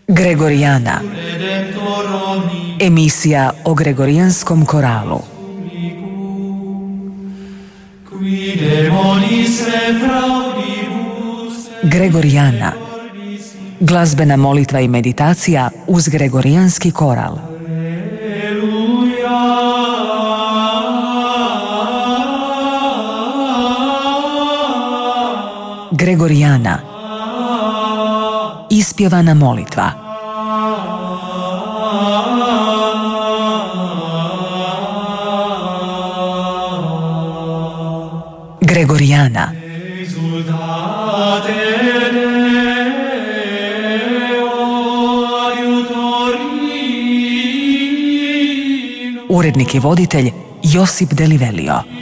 Gregorijana, emisija o gregorijanskom koralu. Gregorijana, glazbena molitva i meditacija uz gregorijanski koral. Gregorijana, ispjevana molitva. Gregorijana, urednik i voditelj Josip Delivelio.